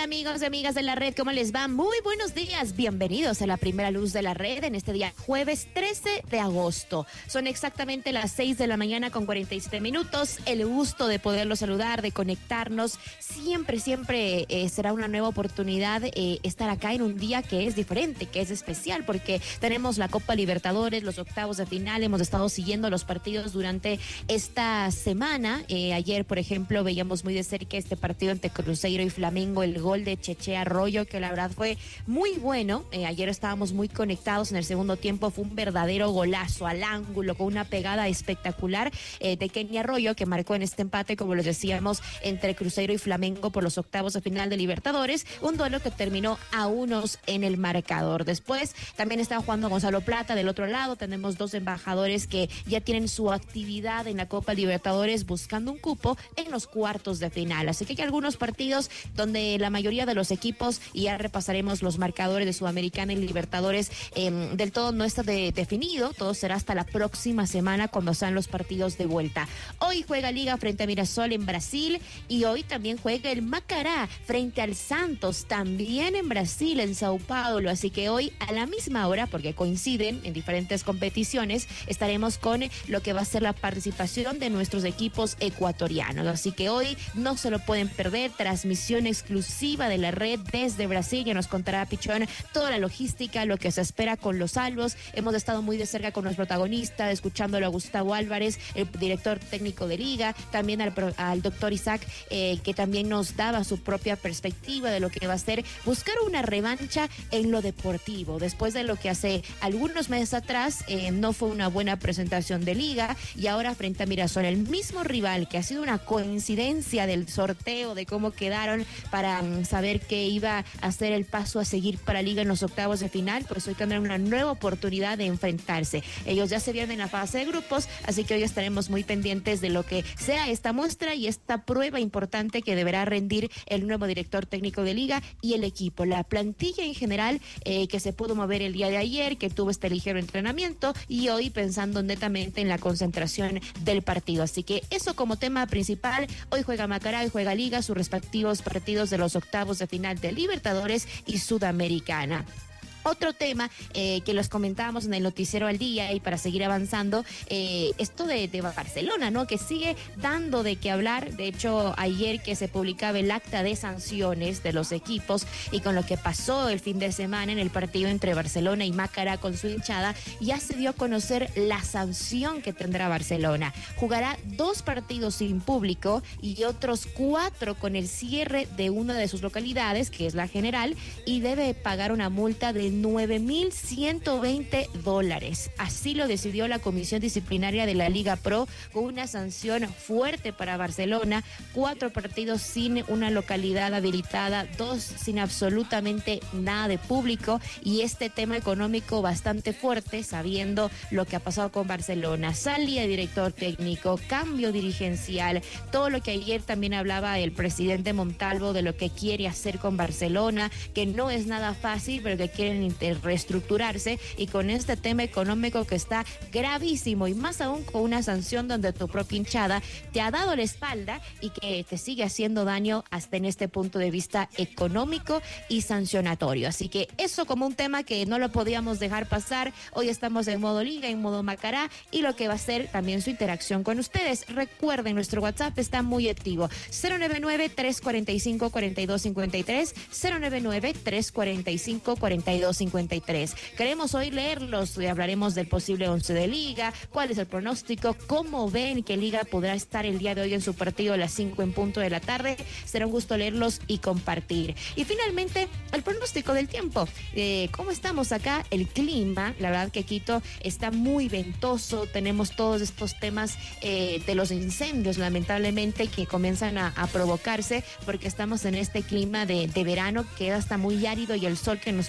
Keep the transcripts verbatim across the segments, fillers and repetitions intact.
amigos y amigas de la red? ¿Cómo les va? Muy buenos días. Bienvenidos a la primera luz de la red en este día jueves trece de agosto. Son exactamente las seis de la mañana con cuarenta y siete minutos. El gusto de poderlos saludar, de conectarnos. Siempre, siempre eh, será una nueva oportunidad eh, estar acá en un día que es diferente, que es especial, porque tenemos la Copa Libertadores, los octavos de final. Hemos estado siguiendo los partidos durante esta semana. Eh, ayer, por ejemplo, veíamos muy de cerca este partido entre Cruzeiro y Flamengo, el gol de Cheche Arroyo, que la verdad fue muy bueno. Eh, ayer estábamos muy conectados en el segundo tiempo, fue un verdadero golazo al ángulo, con una pegada espectacular eh, de Kenny Arroyo, que marcó en este empate, como les decíamos, entre Cruzeiro y Flamengo por los octavos de final de Libertadores, un duelo que terminó a unos en el marcador. Después también estaba jugando Gonzalo Plata del otro lado. Tenemos dos embajadores que ya tienen su actividad en la Copa Libertadores buscando un cupo en los cuartos de final, así que hay algunos partidos donde la mayoría de los equipos, y ya repasaremos los marcadores de Sudamericana y Libertadores, eh, del todo no está de, definido. Todo será hasta la próxima semana cuando sean los partidos de vuelta. Hoy juega Liga frente a Mirassol en Brasil, y hoy también juega el Macará frente al Santos, también en Brasil, en Sao Paulo, así que hoy a la misma hora, porque coinciden en diferentes competiciones, estaremos con lo que va a ser la participación de nuestros equipos ecuatorianos, así que hoy no se lo pueden perder. Transmisión exclusiva de la red desde Brasil, que nos contará Pichón toda la logística, lo que se espera con los salvos. Hemos estado muy de cerca con los protagonistas, escuchándolo a Gustavo Álvarez, el director técnico de Liga, también al, al doctor Isaac, eh, que también nos daba su propia perspectiva de lo que va a ser buscar una revancha en lo deportivo, después de lo que hace algunos meses atrás eh, no fue una buena presentación de Liga, y ahora frente a Mirassol, el mismo rival que ha sido una coincidencia del sorteo, de cómo quedaron para um, saber que iba a ser el paso a seguir para Liga en los octavos de final, pues hoy tendrán una nueva oportunidad de enfrentarse. Ellos ya se vieron en la fase de grupos, así que hoy estaremos muy pendientes de lo que sea esta muestra y esta prueba importante que deberá rendir el nuevo director técnico de Liga y el equipo, la plantilla en general, eh, que se pudo mover el día de ayer, que tuvo este ligero entrenamiento, y hoy pensando netamente en la concentración del partido. Así que eso como tema principal. Hoy juega Macará y juega Liga, sus respectivos partidos de los octavos de final de Libertadores y Sudamericana. Otro tema eh, que los comentábamos en el noticiero al día, y para seguir avanzando, eh, esto de, de Barcelona, ¿no? Que sigue dando de qué hablar. De hecho, ayer que se publicaba el acta de sanciones de los equipos y con lo que pasó el fin de semana en el partido entre Barcelona y Macará con su hinchada, ya se dio a conocer la sanción que tendrá Barcelona. Jugará dos partidos sin público y otros cuatro con el cierre de una de sus localidades, que es la General, y debe pagar una multa de nueve mil ciento veinte dólares. Así lo decidió la Comisión Disciplinaria de la Liga Pro, con una sanción fuerte para Barcelona: cuatro partidos sin una localidad habilitada, dos sin absolutamente nada de público, y este tema económico bastante fuerte, sabiendo lo que ha pasado con Barcelona. Salida de director técnico, cambio dirigencial, todo lo que ayer también hablaba el presidente Montalvo de lo que quiere hacer con Barcelona, que no es nada fácil, pero que quieren reestructurarse, y con este tema económico que está gravísimo, y más aún con una sanción donde tu propia hinchada te ha dado la espalda y que te sigue haciendo daño hasta en este punto de vista económico y sancionatorio. Así que eso como un tema que no lo podíamos dejar pasar. Hoy estamos en modo Liga, en modo Macará, y lo que va a ser también su interacción con ustedes. Recuerden, nuestro WhatsApp está muy activo: cero nueve nueve, tres cuatro cinco, cuatro dos cinco tres, cero nueve nueve, tres cuatro cinco, cuatro dos cincuenta y tres. Queremos hoy leerlos, y hablaremos del posible once de Liga, cuál es el pronóstico, cómo ven que Liga podrá estar el día de hoy en su partido a las cinco en punto de la tarde. Será un gusto leerlos y compartir. Y finalmente, el pronóstico del tiempo. Eh, ¿Cómo estamos acá? El clima, la verdad que Quito está muy ventoso, tenemos todos estos temas eh, de los incendios, lamentablemente, que comienzan a, a provocarse, porque estamos en este clima de, de verano que está muy árido, y el sol que nos pega de frente.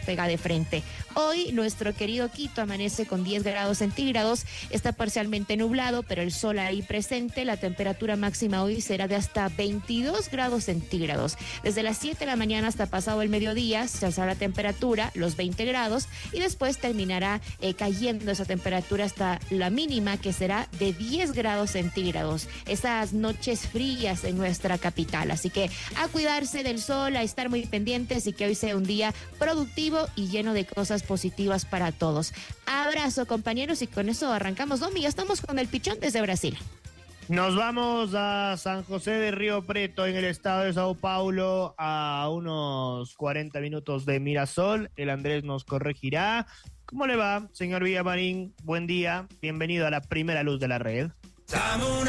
frente. Hoy nuestro querido Quito amanece con diez grados centígrados, está parcialmente nublado, pero el sol ahí presente. La temperatura máxima hoy será de hasta veintidós grados centígrados. Desde las siete de la mañana hasta pasado el mediodía se alzará la temperatura, los veinte grados, y después terminará eh, cayendo esa temperatura hasta la mínima, que será de diez grados centígrados. Esas noches frías en nuestra capital. Así que a cuidarse del sol, a estar muy pendientes y que hoy sea un día productivo y lleno de cosas positivas para todos. Abrazo, compañeros, y con eso arrancamos. Domi, ya estamos con el pichón desde Brasil. Nos vamos a San José de Río Preto, en el estado de Sao Paulo, a unos cuarenta minutos de Mirasol. El Andrés nos corregirá. ¿Cómo le va, señor Villamarín? Buen día, bienvenido a la primera luz de la red. Dame una